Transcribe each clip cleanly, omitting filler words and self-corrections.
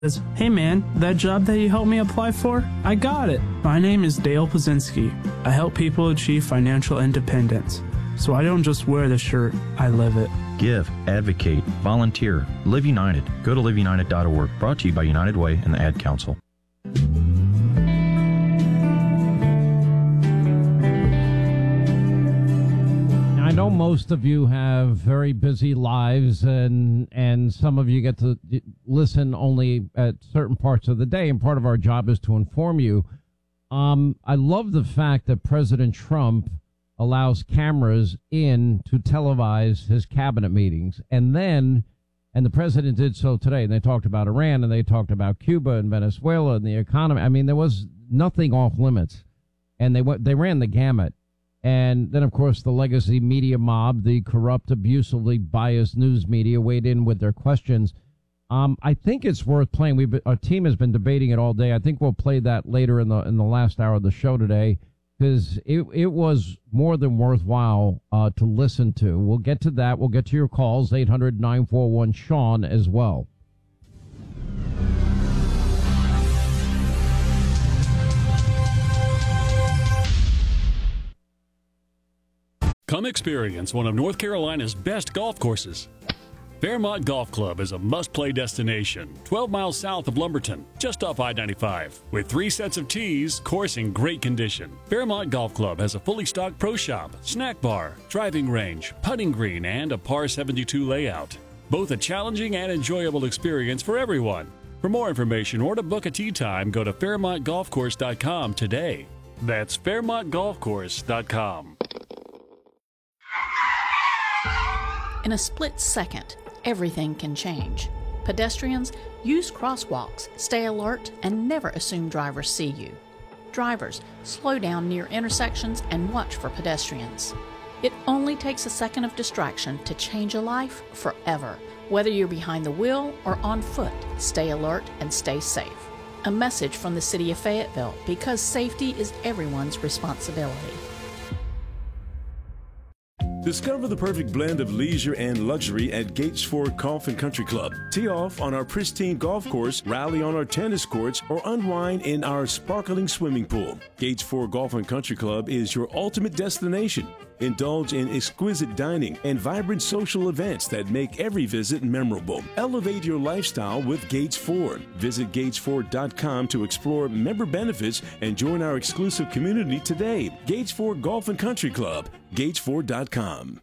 says, "Hey man, that job that you helped me apply for, I got it." My name is Dale Pazinski. I help people achieve financial independence. So I don't just wear the shirt, I live it. Give, advocate, volunteer, Live United. Go to liveunited.org. Brought to you by United Way and the Ad Council. I know most of you have very busy lives, and some of you get to listen only at certain parts of the day, and part of our job is to inform you. I love the fact that President Trump allows cameras in to televise his cabinet meetings, and the president did so today, and they talked about Iran, and they talked about Cuba and Venezuela and the economy. I mean, there was nothing off limits, and they ran the gamut. And then, of course, the legacy media mob, the corrupt, abusively biased news media, weighed in with their questions. I think it's worth playing. Our team has been debating it all day. I think we'll play that later in the last hour of the show today, because it was more than worthwhile to listen to. We'll get to that. We'll get to your calls, 800-941-SEAN as well. Come experience one of North Carolina's best golf courses. Fairmont Golf Club is a must-play destination 12 miles south of Lumberton, just off I-95. With 3 sets of tees, course in great condition. Fairmont Golf Club has a fully stocked pro shop, snack bar, driving range, putting green, and a par 72 layout. Both a challenging and enjoyable experience for everyone. For more information or to book a tee time, go to FairmontGolfCourse.com today. That's FairmontGolfCourse.com. In a split second, everything can change. Pedestrians, use crosswalks, stay alert, and never assume drivers see you. Drivers, slow down near intersections and watch for pedestrians. It only takes a second of distraction to change a life forever. Whether you're behind the wheel or on foot, stay alert and stay safe. A message from the City of Fayetteville, because safety is everyone's responsibility. Discover the perfect blend of leisure and luxury at Gates Ford Golf and Country Club. Tee off on our pristine golf course, rally on our tennis courts, or unwind in our sparkling swimming pool. Gates Ford Golf and Country Club is your ultimate destination. Indulge in exquisite dining and vibrant social events that make every visit memorable. Elevate your lifestyle with Gates Ford. Visit GatesFord.com to explore member benefits and join our exclusive community today. Gates Ford Golf and Country Club. GatesFord.com.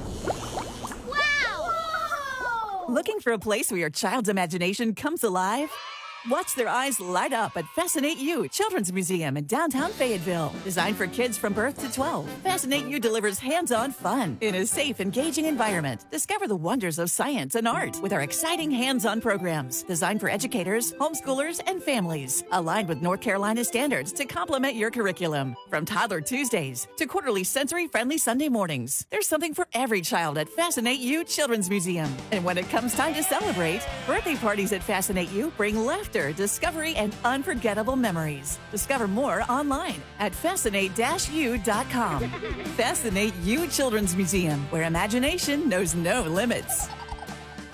Wow! Looking for a place where your child's imagination comes alive? Watch their eyes light up at Fascinate You Children's Museum in downtown Fayetteville. Designed for kids from birth to 12, Fascinate You delivers hands-on fun in a safe, engaging environment. Discover the wonders of science and art with our exciting hands-on programs designed for educators, homeschoolers, and families. Aligned with North Carolina standards to complement your curriculum. From Toddler Tuesdays to quarterly sensory-friendly Sunday mornings, there's something for every child at Fascinate You Children's Museum. And when it comes time to celebrate, birthday parties at Fascinate You bring laughter, discovery, and unforgettable memories. Discover more online at fascinate-u.com. Fascinate You Children's Museum, where imagination knows no limits.